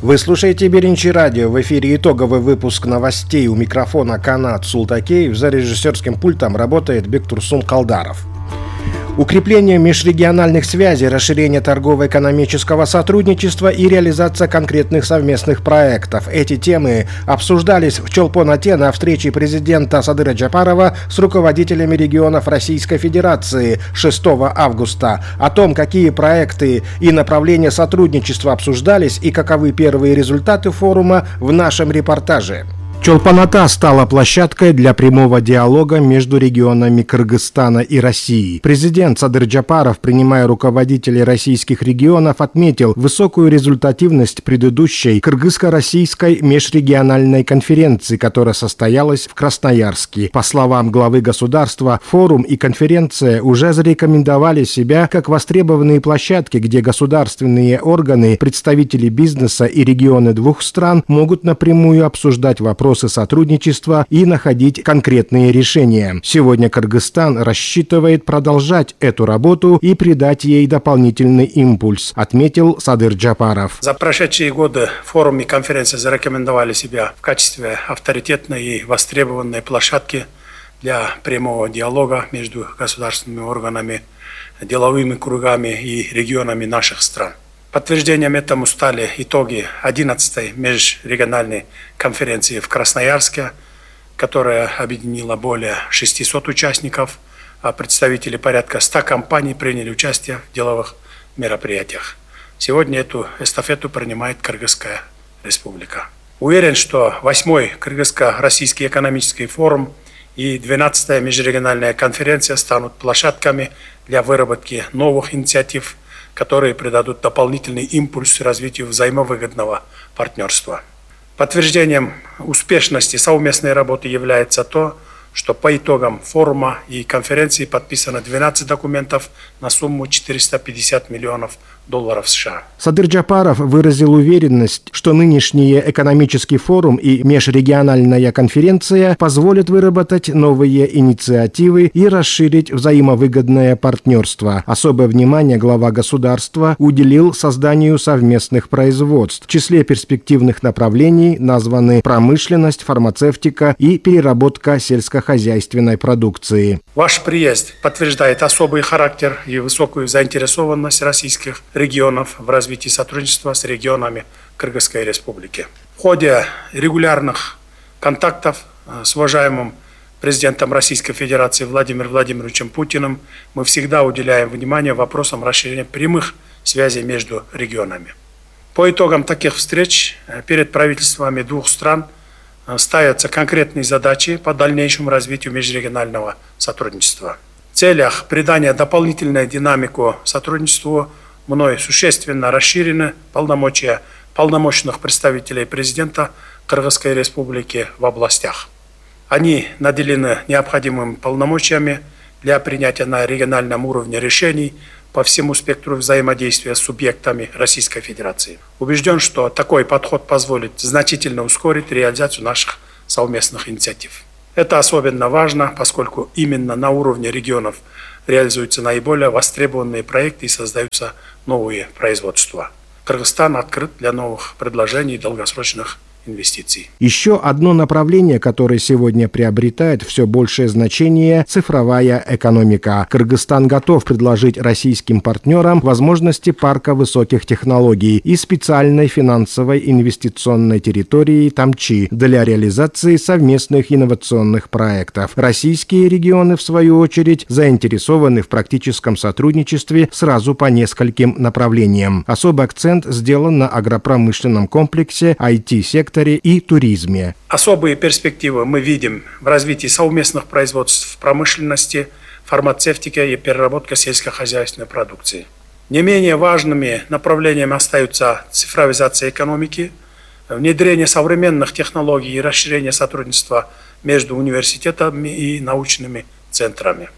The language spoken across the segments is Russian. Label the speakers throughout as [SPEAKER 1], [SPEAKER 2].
[SPEAKER 1] Вы слушаете Беринчи радио. В эфире итоговый выпуск новостей. У микрофона Канат Султакеев. За режиссерским пультом работает Бектурсун Калдаров. Укрепление межрегиональных связей, расширение торгово-экономического сотрудничества и реализация конкретных совместных проектов. Эти темы обсуждались в Чолпон-Ате на встрече президента Садыра Джапарова с руководителями регионов Российской Федерации 6 августа. О том, какие проекты и направления сотрудничества обсуждались и каковы первые результаты форума, в нашем репортаже. Чолпон-Ата стала площадкой для прямого диалога между регионами Кыргызстана и России. Президент Садыр Джапаров, принимая руководителей российских регионов, отметил высокую результативность предыдущей кыргызско-российской межрегиональной конференции, которая состоялась в Красноярске. По словам главы государства, форум и конференция уже зарекомендовали себя как востребованные площадки, где государственные органы, представители бизнеса и регионы двух стран могут напрямую обсуждать вопросы сотрудничества и находить конкретные решения. Сегодня Кыргызстан рассчитывает продолжать эту работу и придать ей дополнительный импульс, отметил Садыр Джапаров.
[SPEAKER 2] За прошедшие годы форум и конференция зарекомендовали себя в качестве авторитетной и востребованной площадки для прямого диалога между государственными органами, деловыми кругами и регионами наших стран. Подтверждением этому стали итоги 11-й межрегиональной конференции в Красноярске, которая объединила более 600 участников, а представители порядка 100 компаний приняли участие в деловых мероприятиях. Сегодня эту эстафету принимает Кыргызская республика. Уверен, что 8-й Кыргызско-российский экономический форум и 12-я межрегиональная конференция станут площадками для выработки новых инициатив, которые придадут дополнительный импульс развитию взаимовыгодного партнерства. Подтверждением успешности совместной работы является то, что по итогам форума и конференции подписано 12 документов на сумму $450 миллионов США.
[SPEAKER 1] Садыр Джапаров выразил уверенность, что нынешний экономический форум и межрегиональная конференция позволят выработать новые инициативы и расширить взаимовыгодное партнерство. Особое внимание глава государства уделил созданию совместных производств. В числе перспективных направлений названы промышленность, фармацевтика и переработка сельскохозяйственной продукции.
[SPEAKER 2] Ваш приезд подтверждает особый характер и высокую заинтересованность российских регионов в развитии сотрудничества с регионами Кыргызской республики. В ходе регулярных контактов с уважаемым президентом Российской Федерации Владимиром Владимировичем Путиным мы всегда уделяем внимание вопросам расширения прямых связей между регионами. По итогам таких встреч перед правительствами двух стран ставятся конкретные задачи по дальнейшему развитию межрегионального сотрудничества. В целях придания дополнительной динамику сотрудничеству мной существенно расширены полномочия полномочных представителей президента Кыргызской республики в областях. Они наделены необходимыми полномочиями для принятия на региональном уровне решений по всему спектру взаимодействия с субъектами Российской Федерации. Убежден, что такой подход позволит значительно ускорить реализацию наших совместных инициатив. Это особенно важно, поскольку именно на уровне регионов реализуются наиболее востребованные проекты и создаются новые производства. Кыргызстан открыт для новых предложений и долгосрочных инвестиций.
[SPEAKER 1] Еще одно направление, которое сегодня приобретает все большее значение – цифровая экономика. Кыргызстан готов предложить российским партнерам возможности парка высоких технологий и специальной финансовой инвестиционной территории Тамчи для реализации совместных инновационных проектов. Российские регионы, в свою очередь, заинтересованы в практическом сотрудничестве сразу по нескольким направлениям. Особый акцент сделан на агропромышленном комплексе, IT-секторе и туризме.
[SPEAKER 2] Особые перспективы мы видим в развитии совместных производств в промышленности, фармацевтике и переработке сельскохозяйственной продукции. Не менее важными направлениями остаются цифровизация экономики, внедрение современных технологий и расширение сотрудничества между университетами и научными центрами.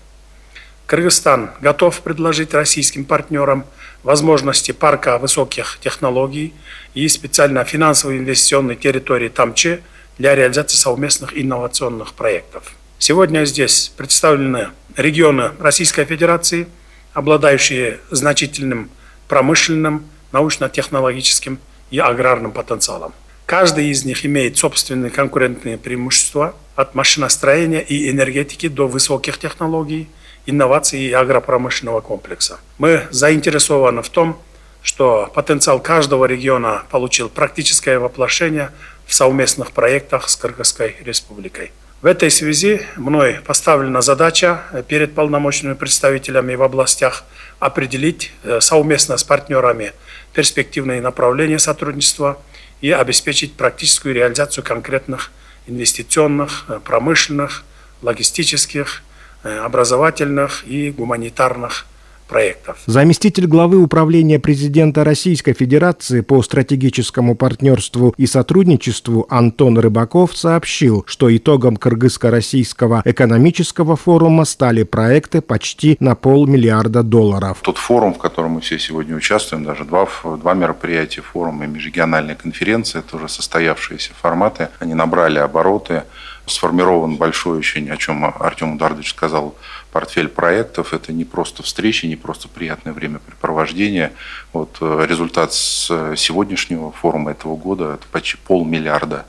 [SPEAKER 2] Кыргызстан готов предложить российским партнерам возможности парка высоких технологий и специально финансовой инвестиционной территории Тамчи для реализации совместных инновационных проектов. Сегодня здесь представлены регионы Российской Федерации, обладающие значительным промышленным, научно-технологическим и аграрным потенциалом. Каждый из них имеет собственные конкурентные преимущества от машиностроения и энергетики до высоких технологий, инноваций и агропромышленного комплекса. Мы заинтересованы в том, что потенциал каждого региона получил практическое воплощение в совместных проектах с Кыргызской республикой. В этой связи мной поставлена задача перед полномочными представителями в областях определить совместно с партнерами перспективные направления сотрудничества и обеспечить практическую реализацию конкретных инвестиционных, промышленных, логистических, образовательных и гуманитарных проектов.
[SPEAKER 1] Заместитель главы управления президента Российской Федерации по стратегическому партнерству и сотрудничеству Антон Рыбаков сообщил, что итогом Кыргызско-российского экономического форума стали проекты почти на $500 миллиарда.
[SPEAKER 3] Тот форум, в котором мы все сегодня участвуем, даже два мероприятия форума и межрегиональная конференция, это уже состоявшиеся форматы, они набрали обороты. Сформирован большой очень, о чем Артем Эдуардович сказал, портфель проектов. Это не просто встречи, не просто приятное времяпрепровождение. Результат с сегодняшнего форума этого года – это почти $500 миллиарда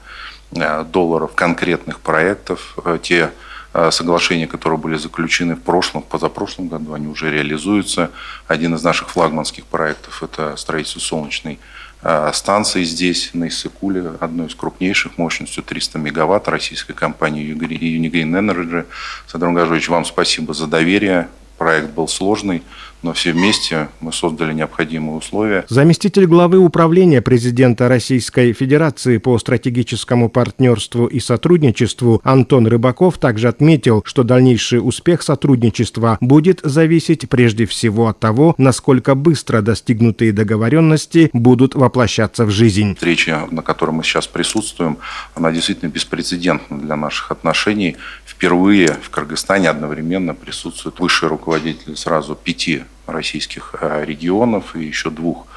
[SPEAKER 3] конкретных проектов. Те соглашения, которые были заключены в позапрошлом году, они уже реализуются. Один из наших флагманских проектов – это строительство солнечной станции здесь, на Иссык-Куле, одной из крупнейших, мощностью 300 мегаватт, российской компании Unigreen Energy. Садар Гажович, вам спасибо за доверие. Проект был сложный, но все вместе мы создали необходимые условия.
[SPEAKER 1] Заместитель главы управления президента Российской Федерации по стратегическому партнерству и сотрудничеству Антон Рыбаков также отметил, что дальнейший успех сотрудничества будет зависеть прежде всего от того, насколько быстро достигнутые договоренности будут воплощаться в жизнь.
[SPEAKER 3] Встреча, на которой мы сейчас присутствуем, она действительно беспрецедентна для наших отношений. Впервые в Кыргызстане одновременно присутствуют высшие руководители сразу 5 российских регионов и еще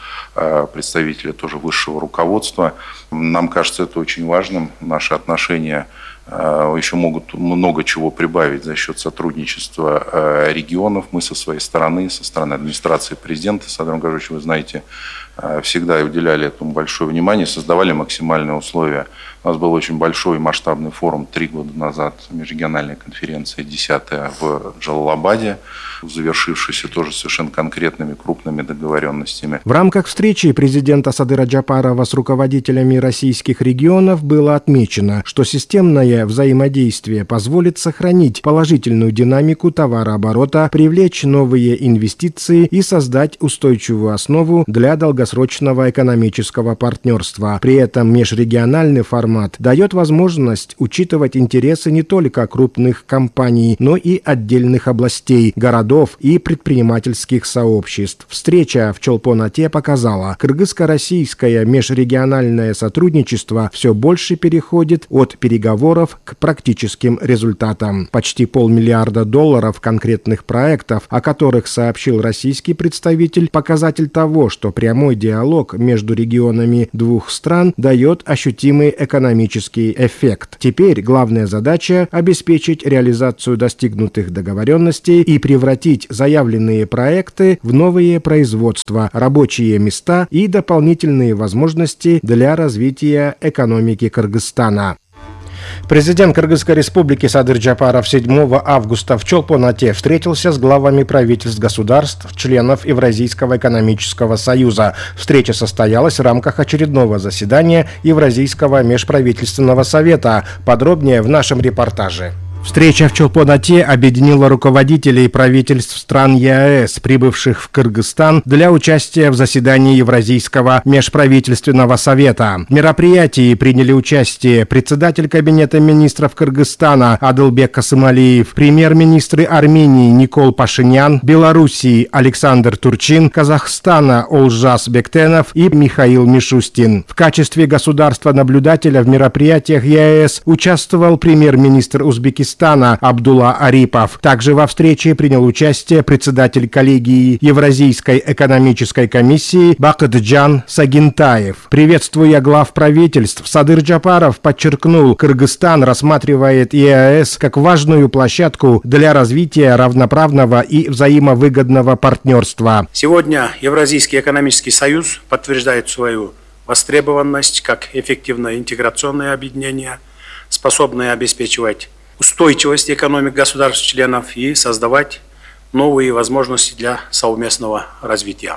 [SPEAKER 3] 2 представителей тоже высшего руководства. Нам кажется это очень важным. Наши отношения еще могут много чего прибавить за счет сотрудничества регионов. Мы со своей стороны, со стороны администрации президента, Садар Гажович, вы знаете, всегда уделяли этому большое внимание, создавали максимальные условия. У нас был очень большой масштабный форум 3 года назад, межрегиональная конференция 10-я в Джалалабаде, завершившаяся тоже совершенно конкретными крупными договоренностями.
[SPEAKER 1] В рамках встречи президента Садыра Джапарова с руководителями российских регионов было отмечено, что системное взаимодействие позволит сохранить положительную динамику товарооборота, привлечь новые инвестиции и создать устойчивую основу для долгосрочного экономического партнерства. При этом межрегиональный формат дает возможность учитывать интересы не только крупных компаний, но и отдельных областей, городов и предпринимательских сообществ. Встреча в Чолпон-Ате показала, кыргызско-российское межрегиональное сотрудничество все больше переходит от переговоров к практическим результатам. Почти $500 миллиарда конкретных проектов, о которых сообщил российский представитель, показатель того, что прямой диалог между регионами двух стран дает ощутимый экономический эффект. Теперь главная задача – обеспечить реализацию достигнутых договоренностей и превратить заявленные проекты в новые производства, рабочие места и дополнительные возможности для развития экономики Кыргызстана. Президент Кыргызской республики Садыр Джапаров 7 августа в Чолпон-Ате встретился с главами правительств государств, членов Евразийского экономического союза. Встреча состоялась в рамках очередного заседания Евразийского межправительственного совета. Подробнее в нашем репортаже. Встреча в Чолпон-Ате объединила руководителей правительств стран ЕАЭС, прибывших в Кыргызстан для участия в заседании Евразийского межправительственного совета. В мероприятии приняли участие председатель Кабинета министров Кыргызстана Адылбек Касымалиев, премьер-министры Армении Никол Пашинян, Белоруссии Александр Турчин, Казахстана Олжас Бектенов и Михаил Мишустин. В качестве государства-наблюдателя в мероприятиях ЕАЭС участвовал премьер-министр Узбекистана Абдулла Арипов. Также во встрече принял участие председатель коллегии Евразийской экономической комиссии Бакытджан Сагинтаев. Приветствуя глав правительств, Садыр Джапаров подчеркнул, Кыргызстан рассматривает ЕАЭС как важную площадку для развития равноправного и взаимовыгодного партнерства.
[SPEAKER 2] Сегодня Евразийский экономический союз подтверждает свою востребованность как эффективное интеграционное объединение, способное обеспечивать устойчивость экономик государств-членов и создавать новые возможности для совместного развития.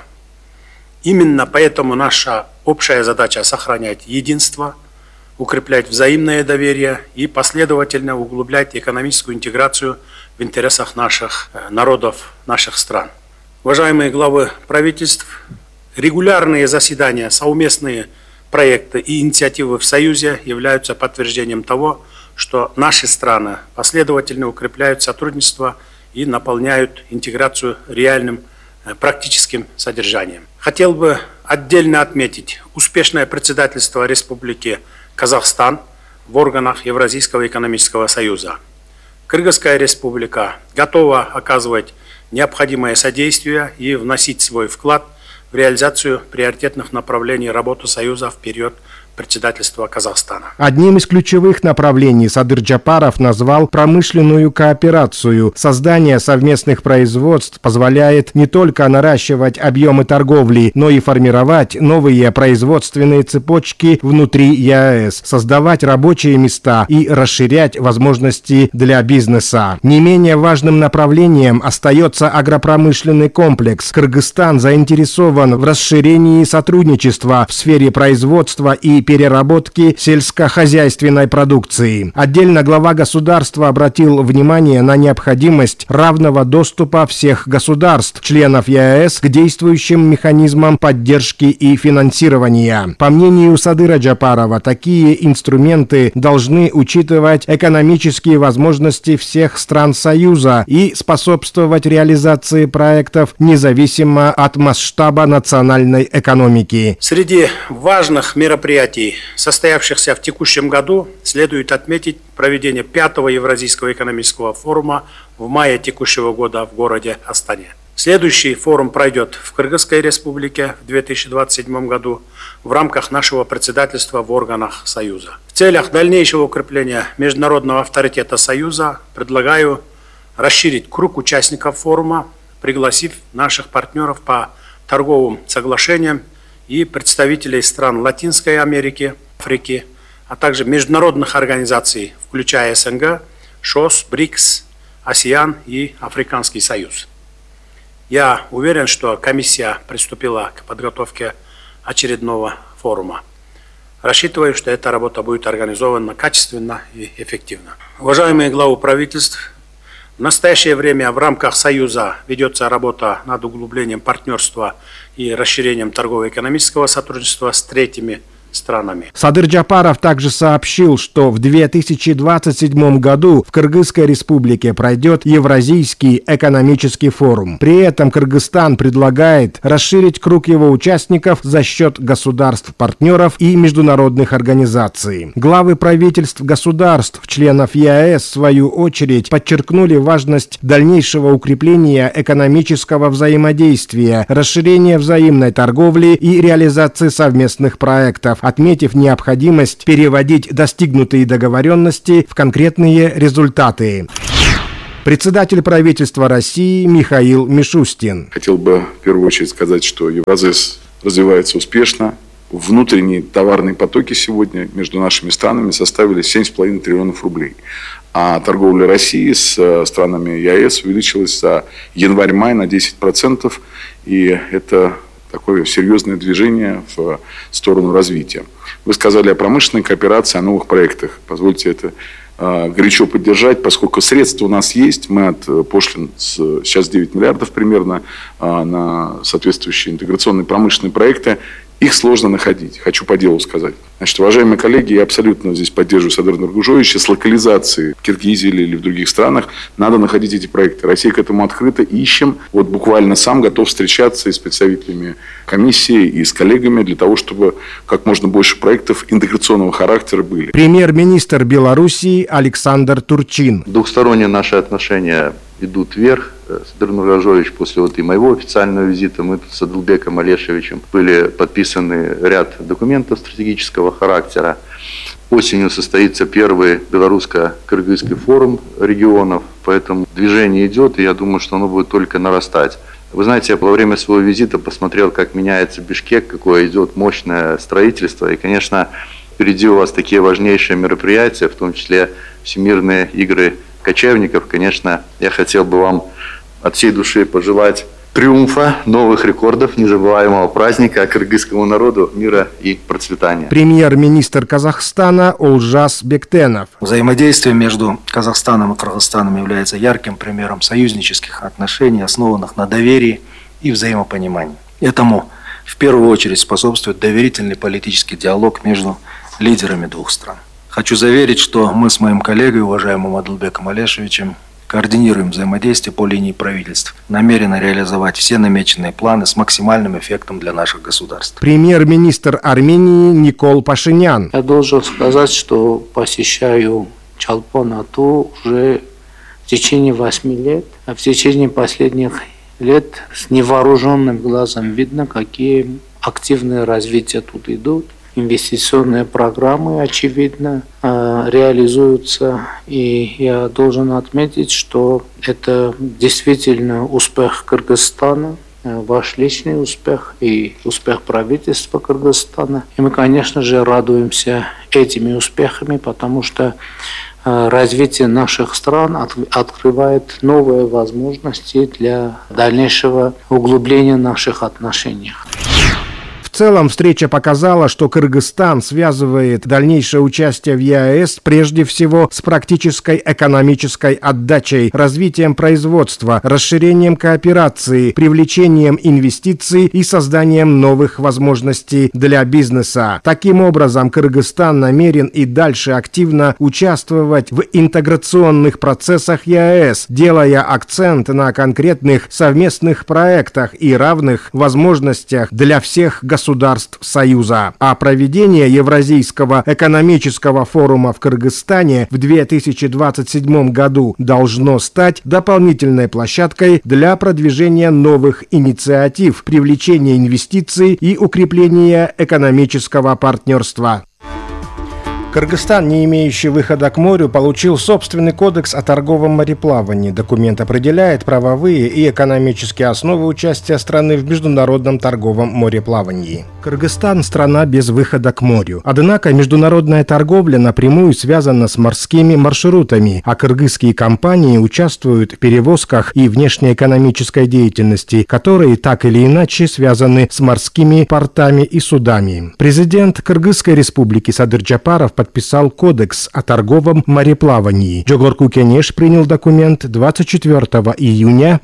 [SPEAKER 2] Именно поэтому наша общая задача – сохранять единство, укреплять взаимное доверие и последовательно углублять экономическую интеграцию в интересах наших народов, наших стран. Уважаемые главы правительств, регулярные заседания, совместные проекты и инициативы в Союзе являются подтверждением того, что наши страны последовательно укрепляют сотрудничество и наполняют интеграцию реальным практическим содержанием. Хотел бы отдельно отметить успешное председательство Республики Казахстан в органах Евразийского экономического союза. Кыргызская республика готова оказывать необходимое содействие и вносить свой вклад в реализацию приоритетных направлений работы Союза в период председательства Казахстана.
[SPEAKER 1] Одним из ключевых направлений Садыр Джапаров назвал промышленную кооперацию. Создание совместных производств позволяет не только наращивать объемы торговли, но и формировать новые производственные цепочки внутри ЕАЭС, создавать рабочие места и расширять возможности для бизнеса. Не менее важным направлением остается агропромышленный комплекс. Кыргызстан заинтересован в расширении сотрудничества в сфере производства и переработки сельскохозяйственной продукции. Отдельно глава государства обратил внимание на необходимость равного доступа всех государств, членов ЕАЭС, к действующим механизмам поддержки и финансирования. По мнению Садыра Джапарова, такие инструменты должны учитывать экономические возможности всех стран Союза и способствовать реализации проектов независимо от масштаба национальной экономики.
[SPEAKER 2] Среди важных мероприятий, состоявшихся в текущем году, следует отметить проведение 5-го Евразийского экономического форума в мае текущего года в городе Астане. Следующий форум пройдет в Кыргызской республике в 2027 году в рамках нашего председательства в органах Союза. В целях дальнейшего укрепления международного авторитета Союза предлагаю расширить круг участников форума, пригласив наших партнеров по торговым соглашениям и представителей стран Латинской Америки, Африки, а также международных организаций, включая СНГ, ШОС, БРИКС, АСЕАН и Африканский Союз. Я уверен, что комиссия приступила к подготовке очередного форума. Рассчитываю, что эта работа будет организована качественно и эффективно. Уважаемые главы правительств, в настоящее время в рамках Союза ведется работа над углублением партнерства и расширением торгово-экономического сотрудничества с третьими странами.
[SPEAKER 1] Садыр Джапаров также сообщил, что в 2027 году в Кыргызской республике пройдет Евразийский экономический форум. При этом Кыргызстан предлагает расширить круг его участников за счет государств-партнеров и международных организаций. Главы правительств государств, членов ЕАЭС, в свою очередь, подчеркнули важность дальнейшего укрепления экономического взаимодействия, расширения взаимной торговли и реализации совместных проектов, отметив необходимость переводить достигнутые договоренности в конкретные результаты. Председатель правительства России Михаил Мишустин.
[SPEAKER 4] Хотел бы в первую очередь сказать, что Евразес развивается успешно. Внутренние товарные потоки сегодня между нашими странами составили 7,5 триллионов рублей. А торговля России с странами ЕАЭС увеличилась за январь-май на 10%. И это такое серьезное движение в сторону развития. Вы сказали о промышленной кооперации, о новых проектах. Позвольте это горячо поддержать, поскольку средства у нас есть. Мы от пошлин сейчас 9 миллиардов примерно на соответствующие интеграционные промышленные проекты. Их сложно находить. Хочу по делу сказать. Значит, уважаемые коллеги, я абсолютно здесь поддерживаю Садыра Нургужевича. С локализацией в Киргизии или в других странах надо находить эти проекты. Россия к этому открыта. Ищем. Вот буквально сам готов встречаться и с представителями комиссии, и с коллегами для того, чтобы как можно больше проектов интеграционного характера были.
[SPEAKER 1] Премьер-министр Белоруссии Александр Турчин.
[SPEAKER 5] Двухсторонние наши отношения идут вверх. Садыр Нургужевич, после и моего официального визита, мы тут с Адылбеком Алешевичем были подписаны ряд документов стратегического характера. Осенью состоится первый белорусско-кыргызский форум регионов, поэтому движение идет, и я думаю, что оно будет только нарастать. Вы знаете, во время своего визита посмотрел, как меняется Бишкек, какое идет мощное строительство. И, конечно, впереди у вас такие важнейшие мероприятия, в том числе Всемирные игры кочевников. Конечно, я хотел бы вам от всей души пожелать триумфа, новых рекордов, незабываемого праздника, кыргызскому народу мира и процветания.
[SPEAKER 1] Премьер-министр Казахстана Олжас Бектенов.
[SPEAKER 6] Взаимодействие между Казахстаном и Кыргызстаном является ярким примером союзнических отношений, основанных на доверии и взаимопонимании. Этому в первую очередь способствует доверительный политический диалог между лидерами двух стран. Хочу заверить, что мы с моим коллегой, уважаемым Адылбеком Алешевичем, координируем взаимодействие по линии правительств, намерены реализовать все намеченные планы с максимальным эффектом для наших государств.
[SPEAKER 1] Премьер-министр Армении Никол Пашинян.
[SPEAKER 7] Я должен сказать, что посещаю Чолпон-Ату уже в течение 8 лет, а в течение последних лет с невооруженным глазом видно, какие активные развития тут идут. Инвестиционные программы, очевидно, реализуются. И я должен отметить, что это действительно успех Кыргызстана, ваш личный успех и успех правительства Кыргызстана. И мы, конечно же, радуемся этими успехами, потому что развитие наших стран открывает новые возможности для дальнейшего углубления наших отношений.
[SPEAKER 1] В целом, встреча показала, что Кыргызстан связывает дальнейшее участие в ЕАЭС прежде всего с практической экономической отдачей, развитием производства, расширением кооперации, привлечением инвестиций и созданием новых возможностей для бизнеса. Таким образом, Кыргызстан намерен и дальше активно участвовать в интеграционных процессах ЕАЭС, делая акцент на конкретных совместных проектах и равных возможностях для всех государств Союза. А проведение Евразийского экономического форума в Кыргызстане в 2027 году должно стать дополнительной площадкой для продвижения новых инициатив, привлечения инвестиций и укрепления экономического партнерства. Кыргызстан, не имеющий выхода к морю, получил собственный кодекс о торговом мореплавании. Документ определяет правовые и экономические основы участия страны в международном торговом мореплавании. Кыргызстан – страна без выхода к морю. Однако международная торговля напрямую связана с морскими маршрутами, а кыргызские компании участвуют в перевозках и внешнеэкономической деятельности, которые так или иначе связаны с морскими портами и судами. Президент Кыргызской республики Садыр Джапаров подписал кодекс о торговом мореплавании. Жогорку Кенеш принял документ 24 июня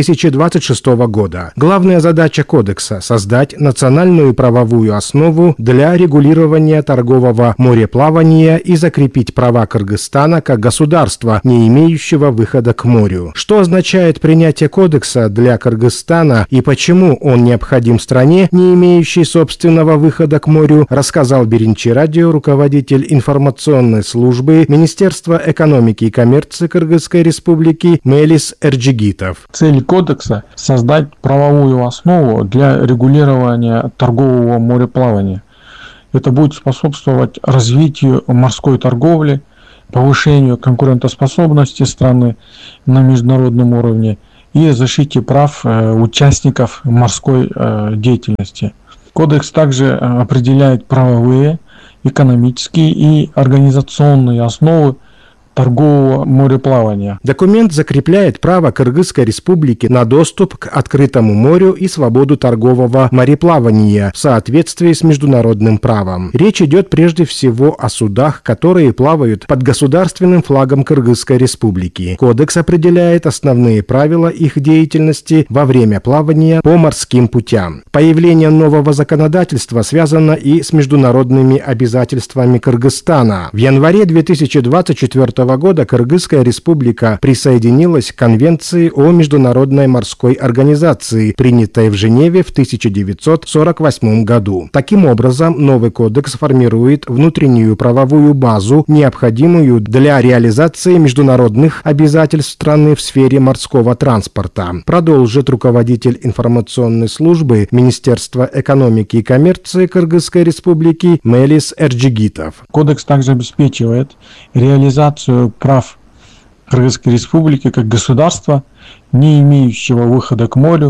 [SPEAKER 1] 2026 года. Главная задача кодекса – создать национальную правовую основу для регулирования торгового мореплавания и закрепить права Кыргызстана как государства, не имеющего выхода к морю. Что означает принятие кодекса для Кыргызстана и почему он необходим стране, не имеющей собственного выхода к морю, рассказал Биринчи радио руководитель информационной службы Министерства экономики и коммерции Кыргызской республики Мелис Эрджигитов.
[SPEAKER 8] Цель кодекса – создать правовую основу для регулирования торгового мореплавания. Это будет способствовать развитию морской торговли, повышению конкурентоспособности страны на международном уровне и защите прав участников морской деятельности. Кодекс также определяет правовые, экономические и организационные основы торгового мореплавания.
[SPEAKER 1] Документ закрепляет право Кыргызской республики на доступ к открытому морю и свободу торгового мореплавания в соответствии с международным правом. Речь идет прежде всего о судах, которые плавают под государственным флагом Кыргызской республики. Кодекс определяет основные правила их деятельности во время плавания по морским путям. Появление нового законодательства связано и с международными обязательствами Кыргызстана. В январе 2024 года Кыргызская республика присоединилась к Конвенции о Международной морской организации, принятой в Женеве в 1948 году. Таким образом, новый кодекс формирует внутреннюю правовую базу, необходимую для реализации международных обязательств страны в сфере морского транспорта, продолжит руководитель информационной службы Министерства экономики и коммерции Кыргызской республики Мелис Эрджигитов.
[SPEAKER 8] Кодекс также обеспечивает реализацию прав Кыргызской республики как государства, не имеющего выхода к морю,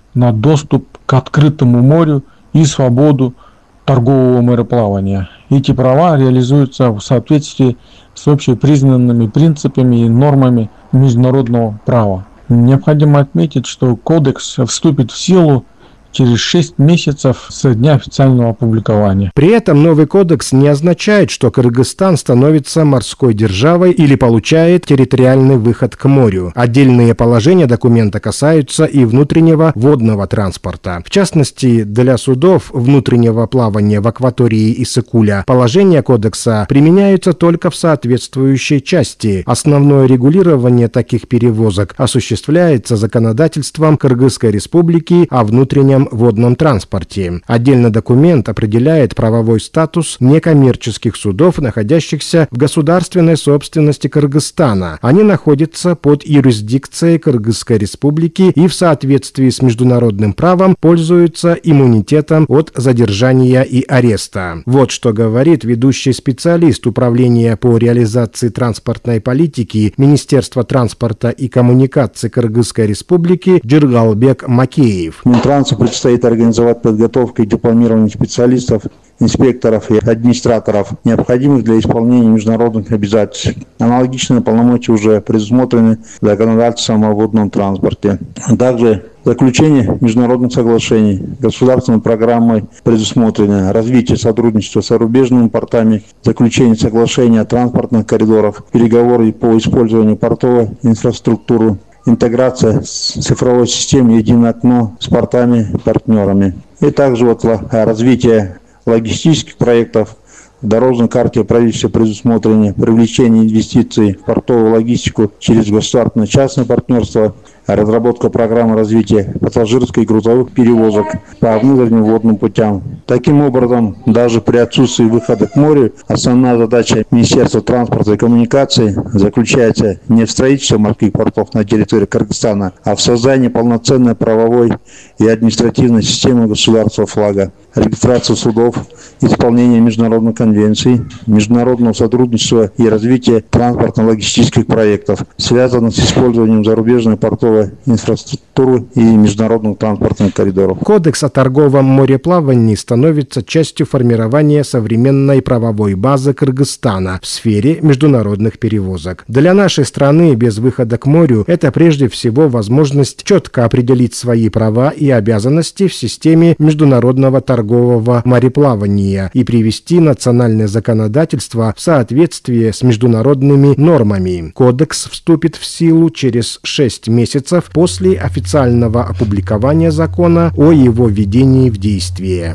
[SPEAKER 8] на доступ к открытому морю и свободу торгового мореплавания. Эти права реализуются в соответствии с общепризнанными принципами и нормами международного права. Необходимо отметить, что кодекс вступит в силу через 6 месяцев с дня официального опубликования.
[SPEAKER 1] При этом новый кодекс не означает, что Кыргызстан становится морской державой или получает территориальный выход к морю. Отдельные положения документа касаются и внутреннего водного транспорта. В частности, для судов внутреннего плавания в акватории Иссык-Куля положения кодекса применяются только в соответствующей части. Основное регулирование таких перевозок осуществляется законодательством Кыргызской Республики о внутреннем водном транспорте. Отдельно документ определяет правовой статус некоммерческих судов, находящихся в государственной собственности Кыргызстана. Они находятся под юрисдикцией Кыргызской Республики и в соответствии с международным правом пользуются иммунитетом от задержания и ареста. Вот что говорит ведущий специалист Управления по реализации транспортной политики Министерства транспорта и коммуникаций Кыргызской Республики Джиргалбек Макеев.
[SPEAKER 9] Минтрансу предстоит организовать подготовку и дипломирование специалистов, инспекторов и администраторов, необходимых для исполнения международных обязательств. Аналогичные полномочия уже предусмотрены законодательством о водном транспорте. Также заключение международных соглашений государственной программой предусмотрено развитие сотрудничества с зарубежными портами, заключение соглашений о транспортных коридорах, переговоры по использованию портовой инфраструктуры, интеграция с цифровой системой «Единое окно» с портами-партнерами. И также развитие логистических проектов. В дорожной карте правительства предусмотрено привлечение инвестиций в портовую логистику через государственное частное партнерство, разработка программы развития пассажирских и грузовых перевозок по внутренним водным путям. Таким образом, даже при отсутствии выхода к морю, основная задача Министерства транспорта и коммуникаций заключается не в строительстве морских портов на территории Кыргызстана, а в создании полноценной правовой и административной системы государства флага, регистрации судов, исполнения международных конвенций, международного сотрудничества и развития транспортно-логистических проектов, связанных с использованием зарубежной портовой инфраструктуры и международных транспортных коридоров.
[SPEAKER 1] Кодекс о торговом мореплавании становится частью формирования современной правовой базы Кыргызстана в сфере международных перевозок. Для нашей страны без выхода к морю это прежде всего возможность четко определить свои права и обязанности в системе международного торгового мореплавания и привести национальное законодательство в соответствие с международными нормами. Кодекс вступит в силу через 6 месяцев после официального опубликования закона о его введении в действие.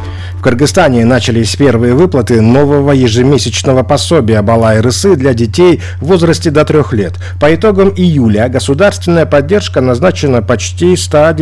[SPEAKER 1] В Кыргызстане начались первые выплаты нового ежемесячного пособия Бала-РСы для детей в возрасте до 3 лет. По итогам июля государственная поддержка назначена почти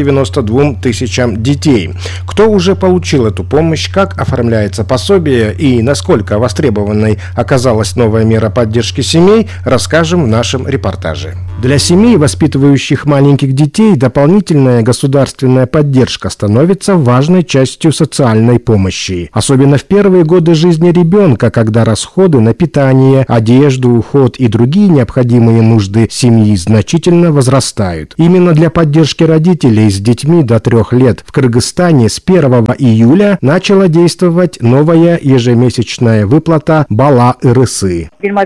[SPEAKER 1] 192 тысячам детей. Кто уже получил эту помощь, как оформляется пособие и насколько востребованной оказалась новая мера поддержки семей, расскажем в нашем репортаже. Для семей, воспитывающих маленьких детей, дополнительная государственная поддержка становится важной частью социальной помощи. Особенно в первые годы жизни ребенка, когда расходы на питание, одежду, уход и другие необходимые нужды семьи значительно возрастают. Именно для поддержки родителей с детьми до 3 лет в Кыргызстане с 1 июля начала действовать новая ежемесячная выплата Бала-РСы.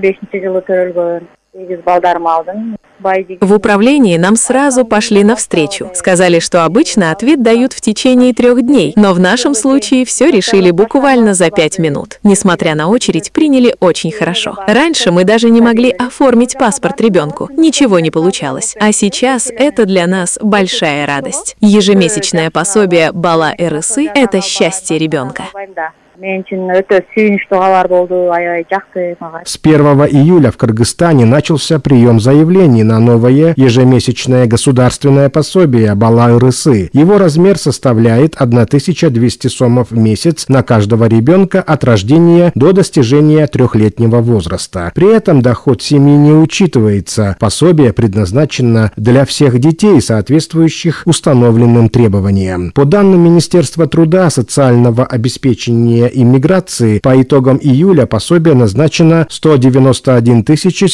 [SPEAKER 10] В управлении нам сразу пошли навстречу. Сказали, что обычно ответ дают в течение 3 дней, но в нашем случае все решили буквально за 5 минут. Несмотря на очередь, приняли очень хорошо. Раньше мы даже не могли оформить паспорт ребенку. Ничего не получалось. А сейчас это для нас большая радость. Ежемесячное пособие Бала-РСы – это счастье ребенка.
[SPEAKER 1] С 1 июля в Кыргызстане начался прием заявлений на новое ежемесячное государственное пособие Бала-РСы. Его размер составляет 1200 сомов в месяц на каждого ребенка от рождения до достижения 3-летнего возраста. При этом доход семьи не учитывается. Пособие предназначено для всех детей, соответствующих установленным требованиям. По данным Министерства труда, социального обеспечения управления иммиграции по итогам июля пособие назначено 191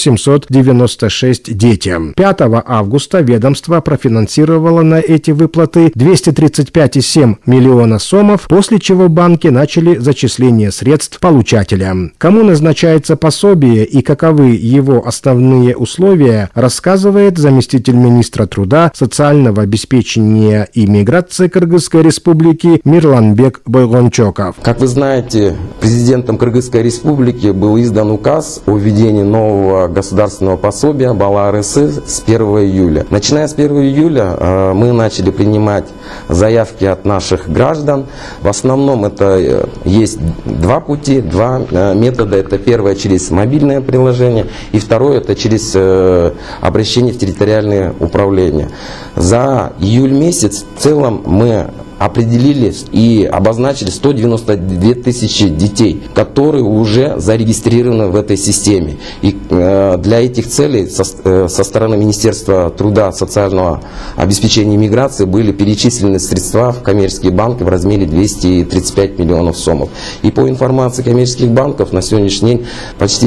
[SPEAKER 1] 796 детям. 5 августа ведомство профинансировало на эти выплаты 235,7 миллиона сомов, после чего банки начали зачисление средств получателям. Кому назначается пособие и каковы его основные условия, рассказывает заместитель министра труда, социального обеспечения и миграции Кыргызской республики Мирланбек Байгончоков.
[SPEAKER 11] Как вы знаете, президентом Кыргызской республики был издан указ о введении нового государственного пособия Бала РС с 1 июля. Начиная с 1 июля мы начали принимать заявки от наших граждан. В основном это есть два пути, два метода. Это первое через мобильное приложение и второе это через обращение в территориальное управление. За июль месяц в целом мы определили и обозначили 192 тысячи детей, которые уже зарегистрированы в этой системе. И для этих целей со стороны Министерства труда, социального обеспечения и миграции были перечислены средства в коммерческие банки в размере 235 миллионов сомов. И по информации коммерческих банков на сегодняшний день почти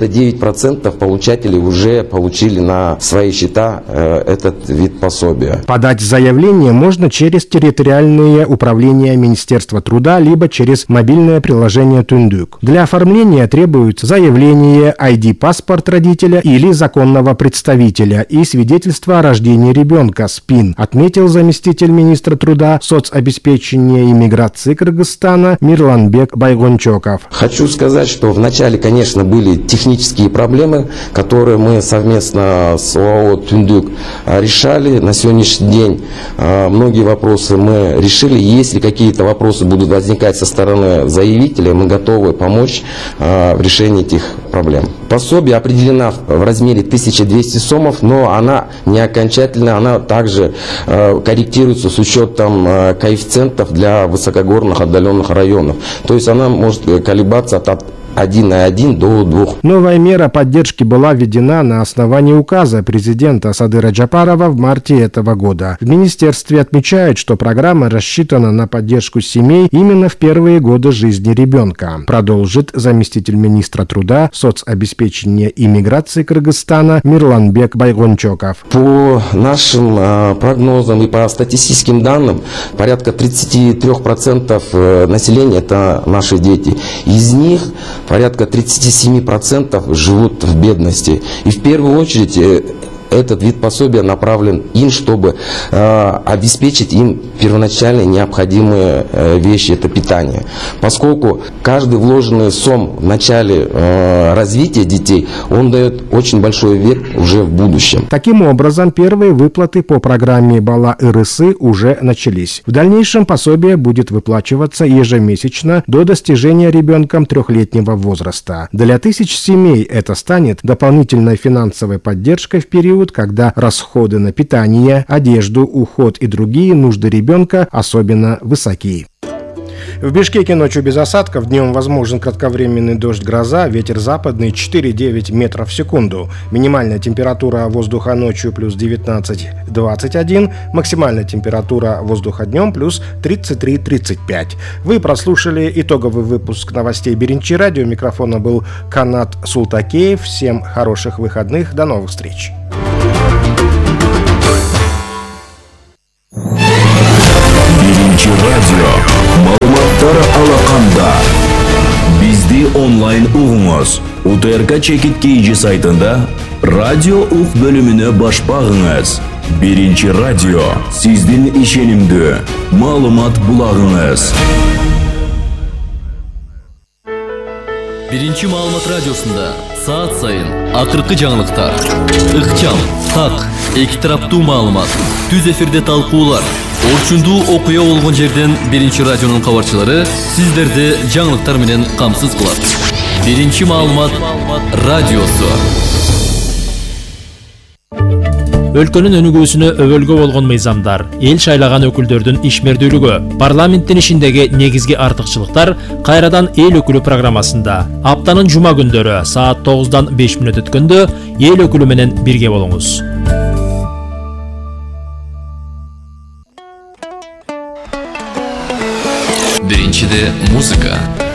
[SPEAKER 11] 99% получателей уже получили на свои счета этот вид пособия.
[SPEAKER 1] Подать заявление можно через территориальные управления Министерства труда, либо через мобильное приложение Тундук. Для оформления требуется заявление, ID-паспорт родителя или законного представителя и свидетельство о рождении ребенка СПИН, отметил заместитель министра труда, соцобеспечения и миграции Кыргызстана Мирланбек Байгончоков.
[SPEAKER 11] Хочу сказать, что вначале, конечно, были технические проблемы, которые мы совместно с ОАО Тундук решали. На сегодняшний день многие вопросы мы решили. Если какие-то вопросы будут возникать со стороны заявителя, мы готовы помочь в решении этих проблем. Пособие определено в размере 1200 сомов, но она не окончательная, она также корректируется с учетом коэффициентов для высокогорных отдаленных районов. То есть она может колебаться от 1,1 до 2.
[SPEAKER 1] Новая мера поддержки была введена на основании указа президента Садыра Джапарова в марте этого года. В министерстве отмечают, что программа рассчитана на поддержку семей именно в первые годы жизни ребенка, продолжит заместитель министра труда, соцобеспечения и миграции Кыргызстана Мирланбек Байгончоков.
[SPEAKER 11] По нашим прогнозам и по статистическим данным, порядка 33% населения это наши дети. Из них порядка 37% живут в бедности. И в первую очередь этот вид пособия направлен им, чтобы обеспечить им первоначально необходимые вещи, это питание. Поскольку каждый вложенный сом в начале развития детей, он дает очень большой эффект уже в будущем.
[SPEAKER 1] Таким образом, первые выплаты по программе Бала РС уже начались. В дальнейшем пособие будет выплачиваться ежемесячно до достижения ребенком 3-летнего возраста. Для тысяч семей это станет дополнительной финансовой поддержкой в период, когда расходы на питание, одежду, уход и другие нужды ребенка особенно высоки. В Бишкеке ночью без осадков, днем возможен кратковременный дождь, гроза, ветер западный 4,9 метров в секунду. Минимальная температура воздуха ночью плюс 19-21, максимальная температура воздуха днем плюс 33-35. Вы прослушали итоговый выпуск новостей Беренчи радио. У микрофона был Канат Султакеев. Всем хороших выходных, до новых встреч.
[SPEAKER 12] Беренчи радио. Маалыматтар алаканда. Бизди онлайн угуңуз. УТРК Чекит KG сайтында радио ук бөлүмүнө баш багыңыз. Беренчи радио. Сиздин ишенимдүү маалымат булагыңыз.
[SPEAKER 13] Беренчи маалымат радиосунда саат сайын акыркы жаңылыктар, ыкчам, так, эки тараптуу маалымат, түз эфирде талкуулар, орчундуу окуя болгон жерден Беренчи радионун кабарчылары сиздерди жаңылыктар менен камсыз кылат. Беренчи маалымат радиосу.
[SPEAKER 14] Өлкөнүн өнүгүүсүнө өбөлгө болгон мыйзамдар, эл шайлаган өкүлдөрдүн ишмердүүлүгү, парламенттин ишиндеги негизги артыкчылыктар кайрадан эл өкүлү программасында. Аптанын жума күндөрү саат 9-дан 5 мүнөт өткөндө эл өкүлү менен бирге болуңуз.
[SPEAKER 13] Биринчиде музыка.